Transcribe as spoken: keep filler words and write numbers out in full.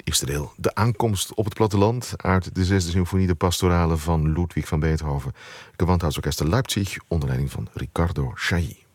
Eerste deel, de aankomst op het platteland uit de zesde symfonie, de pastorale van Ludwig van Beethoven. Gewandhausorkester Leipzig onder leiding van Riccardo Chailly.